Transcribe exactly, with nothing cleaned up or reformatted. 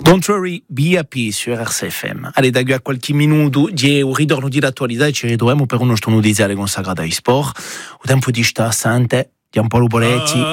Contrary B A P su R S F M. Allez, da qualche minuto di un ritorno di attualità e ci ritroviamo per un nostro notiziario consacrato ai sport. O tempo di sta sante di Giampaolo Poletti.